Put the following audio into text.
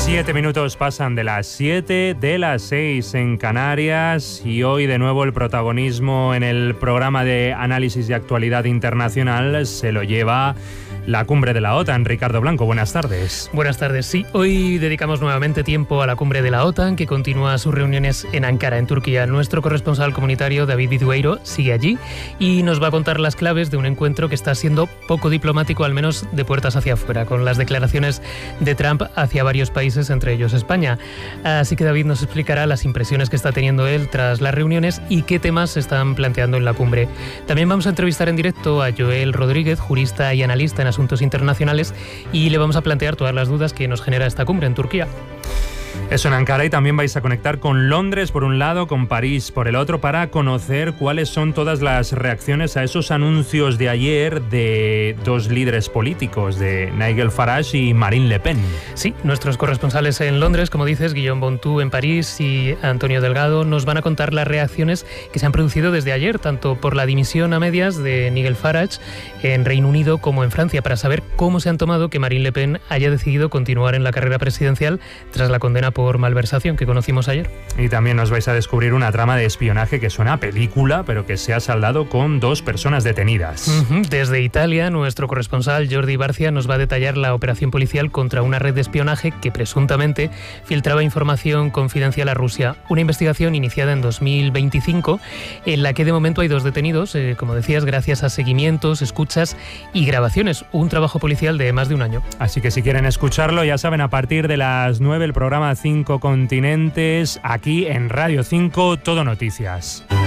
7 minutos pasan de las 7, de las 6 en Canarias, y hoy de nuevo el protagonismo en el programa de análisis de actualidad internacional se lo lleva la cumbre de la OTAN. Ricardo Blanco, buenas tardes. Buenas tardes, sí. Hoy dedicamos nuevamente tiempo a la cumbre de la OTAN, que continúa sus reuniones en Ankara, en Turquía. Nuestro corresponsal comunitario, David Vidueiro, sigue allí y nos va a contar las claves de un encuentro que está siendo poco diplomático, al menos de puertas hacia afuera, con las declaraciones de Trump hacia varios países, entre ellos España. Así que David nos explicará las impresiones que está teniendo él tras las reuniones y qué temas se están planteando en la cumbre. También vamos a entrevistar en directo a Joel Rodríguez, jurista y analista en asuntos internacionales, y le vamos a plantear todas las dudas que nos genera esta cumbre en Turquía. Eso en Ankara, y también vais a conectar con Londres por un lado, con París por el otro, para conocer cuáles son todas las reacciones a esos anuncios de ayer de dos líderes políticos, de Nigel Farage y Marine Le Pen. Sí, nuestros corresponsales en Londres, como dices, Guillaume Bontou en París y Antonio Delgado, nos van a contar las reacciones que se han producido desde ayer, tanto por la dimisión a medias de Nigel Farage en Reino Unido como en Francia, para saber cómo se han tomado que Marine Le Pen haya decidido continuar en la carrera presidencial tras la condena por malversación que conocimos ayer. Y también nos vais a descubrir una trama de espionaje que suena a película, pero que se ha saldado con 2 personas detenidas. Desde Italia, nuestro corresponsal Jordi Barcia nos va a detallar la operación policial contra una red de espionaje que presuntamente filtraba información confidencial a Rusia. Una investigación iniciada en 2025 en la que de momento hay 2 detenidos, como decías, gracias a seguimientos, escuchas y grabaciones. Un trabajo policial de más de un año. Así que si quieren escucharlo, ya saben, a partir de las 9 el programa 5 Continentes, aquí en Radio 5 Todo Noticias.